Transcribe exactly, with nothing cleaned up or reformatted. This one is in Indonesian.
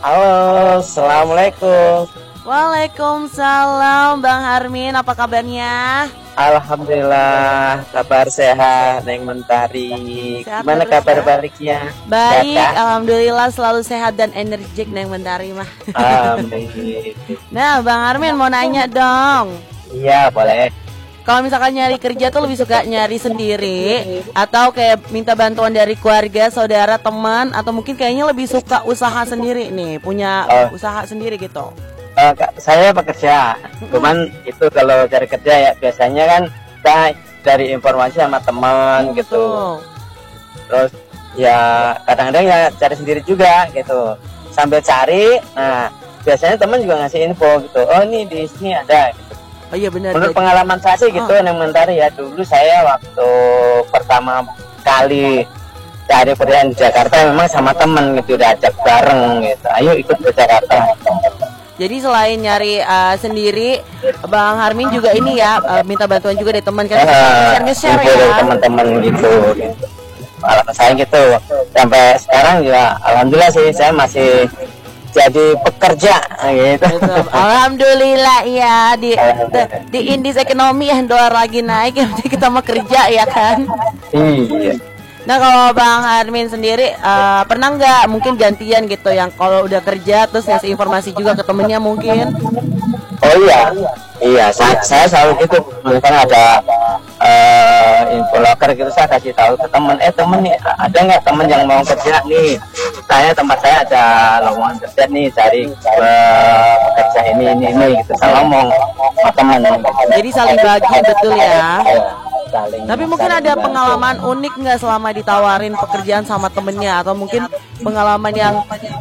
Halo, assalamualaikum. Waalaikumsalam Bang Harmin, apa kabarnya? Alhamdulillah, kabar sehat, Neng Mentari. Sehat Gimana terus, kabar ya? baliknya? Baik, Sehat, kah? alhamdulillah selalu sehat dan energik Neng Mentari mah. Amin. Nah, Bang Harmin mau nanya dong. Iya, boleh. Kalau misalkan nyari kerja tuh lebih suka nyari sendiri atau kayak minta bantuan dari keluarga, saudara, teman, atau mungkin kayaknya lebih suka usaha sendiri nih, punya Oh. usaha sendiri gitu. Eh, Kak, saya pekerja, cuman itu kalau cari kerja ya biasanya kan kita dari informasi sama teman gitu. Betul. Terus ya kadang-kadang ya cari sendiri juga gitu. Sambil cari, nah biasanya teman juga ngasih info gitu. Oh ini di sini ada. Gitu. Oh iya benar. Menurut jadi- pengalaman saya sih gitu, Oh. Neng Mentari ya, dulu saya waktu pertama kali cari pekerjaan di Jakarta memang sama temen gitu, diajak bareng gitu, ayo ikut ke Jakarta. Jadi selain nyari uh, sendiri, Bang Harmin juga ini ya uh, minta bantuan juga dari teman kan, share nge-share info dari ya. teman-teman gitu, gitu. Pengalaman saya gitu, sampai sekarang juga alhamdulillah sih saya masih jadi pekerja gitu. Betul. Alhamdulillah ya di di indeks ekonomi yang dolar lagi naik, yang penting kita mau kerja ya kan. Iya. Nah kalau Bang Harmin sendiri uh, pernah nggak mungkin gantian gitu yang kalau udah kerja terus ngasih informasi juga ke temennya mungkin? Oh iya, iya. Saya, saya selalu gitu. Misalkan ada uh, info loker gitu, saya kasih tahu ke temen. Eh temen nih, ada nggak temen yang mau kerja nih? Saya tempat saya ada lowongan kerja nih, cari uh, kerja ini ini ini gitu. Saya ngomong sama temen. Jadi saling bagi betul ya. Saling, Tapi mungkin saling ada bantu. pengalaman unik nggak selama ditawarin pekerjaan sama temennya, atau mungkin pengalaman yang